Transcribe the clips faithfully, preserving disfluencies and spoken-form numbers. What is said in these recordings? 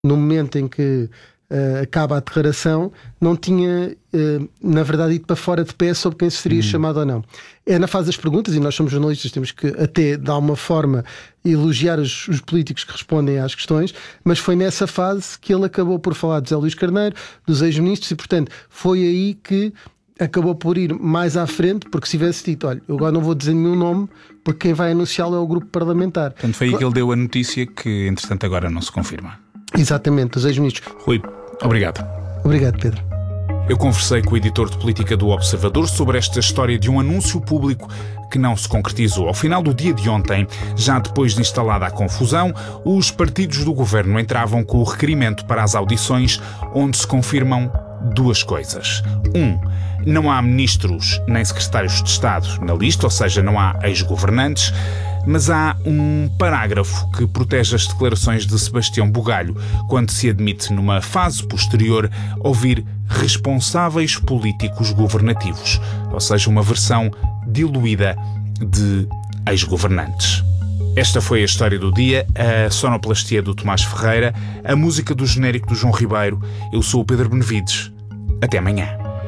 no momento em que uh, acaba a declaração, não tinha, uh, na verdade, ido para fora de pé sobre quem se seria hum. chamado ou não. É na fase das perguntas, e nós somos jornalistas, temos que até, de alguma forma, elogiar os, os políticos que respondem às questões, mas foi nessa fase que ele acabou por falar de José Luís Carneiro, dos ex-ministros, e, portanto, foi aí que acabou por ir mais à frente, porque se tivesse dito, olha, eu agora não vou dizer nenhum nome, porque quem vai anunciá-lo é o grupo parlamentar. Portanto, foi aí que ele deu a notícia que, entretanto, agora não se confirma. Exatamente, os ex-ministros. Rui, obrigado. Obrigado, Pedro. Eu conversei com o editor de política do Observador sobre esta história de um anúncio público que não se concretizou. Ao final do dia de ontem, já depois de instalada a confusão, os partidos do governo entravam com o requerimento para as audições, onde se confirmam duas coisas. Um, não há ministros nem secretários de Estado na lista, ou seja, não há ex-governantes, mas há um parágrafo que protege as declarações de Sebastião Bugalho quando se admite, numa fase posterior, ouvir responsáveis políticos governativos, ou seja, uma versão diluída de ex-governantes. Esta foi a história do dia, a sonoplastia do Tomás Ferreira, a música do genérico do João Ribeiro. Eu sou o Pedro Benevides. Até amanhã.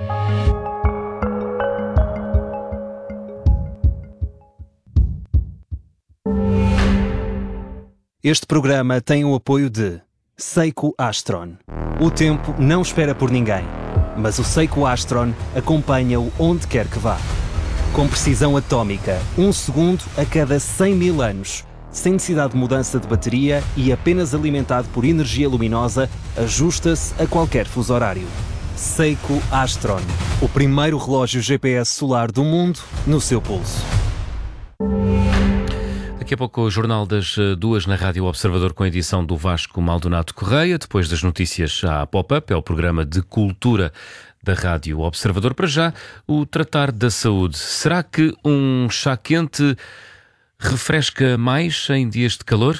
Este programa tem o apoio de Seiko Astron. O tempo não espera por ninguém, mas o Seiko Astron acompanha-o onde quer que vá. Com precisão atómica, um segundo a cada cem mil anos, sem necessidade de mudança de bateria e apenas alimentado por energia luminosa, ajusta-se a qualquer fuso horário. Seiko Astron, o primeiro relógio G P S solar do mundo no seu pulso. Daqui a pouco o Jornal das Duas na Rádio Observador com a edição do Vasco Maldonado Correia. Depois das notícias à Pop-Up, é o programa de cultura da Rádio Observador. Para já, o tratar da saúde. Será que um chá quente refresca mais em dias de calor?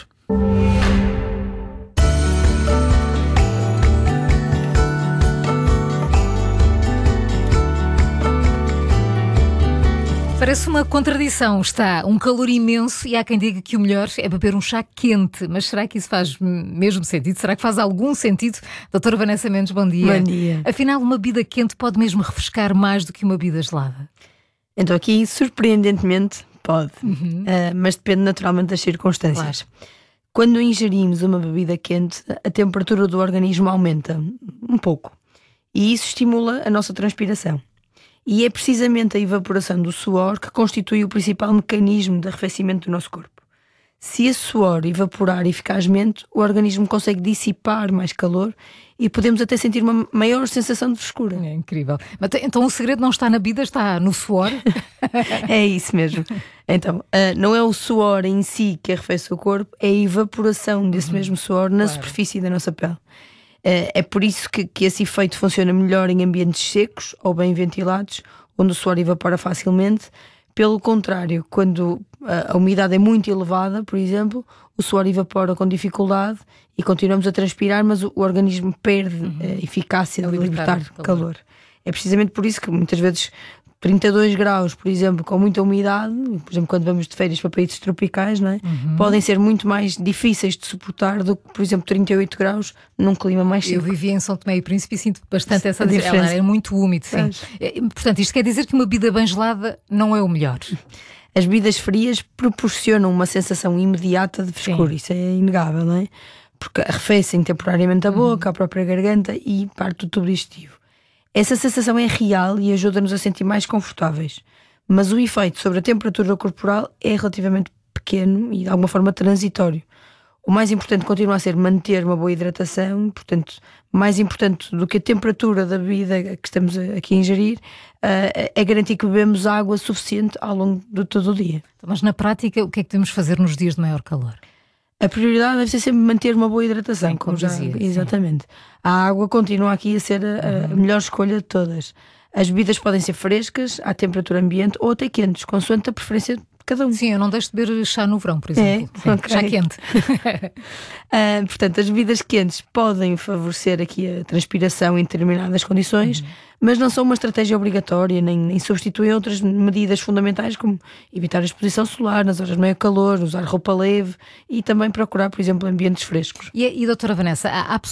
Parece uma contradição. Está um calor imenso e há quem diga que o melhor é beber um chá quente. Mas será que isso faz mesmo sentido? Será que faz algum sentido? Doutora Vanessa Mendes, bom dia. Bom dia. Afinal, uma bebida quente pode mesmo refrescar mais do que uma bebida gelada? Então aqui, surpreendentemente, pode. Uhum. Uh, mas depende naturalmente das circunstâncias. Claro. Quando ingerimos uma bebida quente, a temperatura do organismo aumenta um pouco. E isso estimula a nossa transpiração. E é precisamente a evaporação do suor que constitui o principal mecanismo de arrefecimento do nosso corpo. Se esse suor evaporar eficazmente, o organismo consegue dissipar mais calor e podemos até sentir uma maior sensação de frescura. É incrível. Mas, então o segredo não está na bebida, está no suor? É isso mesmo. Então, uh, não é o suor em si que arrefece o corpo, é a evaporação desse uhum. mesmo suor na claro. superfície da nossa pele. É por isso que, que esse efeito funciona melhor em ambientes secos ou bem ventilados, onde o suor evapora facilmente. Pelo contrário, quando a, a umidade é muito elevada, por exemplo, o suor evapora com dificuldade e continuamos a transpirar, mas o, o organismo perde uhum. a eficácia de libertar calor. calor. É precisamente por isso que muitas vezes trinta e dois graus, por exemplo, com muita umidade, por exemplo, quando vamos de férias para países tropicais, não é? Uhum. Podem ser muito mais difíceis de suportar do que, por exemplo, trinta e oito graus num clima mais seco. Eu vivi em São Tomé e Príncipe e sinto bastante essa diferença. Ela era muito úmido, sim. É. Portanto, isto quer dizer que uma bebida bem gelada não é o melhor. As bebidas frias proporcionam uma sensação imediata de frescura, sim. Isso é inegável, não é? Porque arrefecem temporariamente a boca, uhum. a própria garganta e parte do tubo digestivo. Essa sensação é real e ajuda-nos a sentir mais confortáveis, mas o efeito sobre a temperatura corporal é relativamente pequeno e de alguma forma transitório. O mais importante continua a ser manter uma boa hidratação, portanto, mais importante do que a temperatura da bebida que estamos aqui a ingerir, é garantir que bebemos água suficiente ao longo de todo o dia. Mas na prática, o que é que devemos fazer nos dias de maior calor? A prioridade deve ser sempre manter uma boa hidratação. Sim, como já dizia, exatamente. Sim. A água continua aqui a ser a, a melhor escolha de todas. As bebidas podem ser frescas, à temperatura ambiente ou até quentes, consoante a preferência de cada um. Sim, eu não deixo de beber chá no verão, por exemplo. É? Sim, Okay. Chá quente. uh, portanto, as bebidas quentes podem favorecer aqui a transpiração em determinadas condições, uhum. mas não são uma estratégia obrigatória, nem, nem substituem outras medidas fundamentais, como evitar a exposição solar nas horas de maior calor, usar roupa leve e também procurar, por exemplo, ambientes frescos. E, e doutora Vanessa, há, há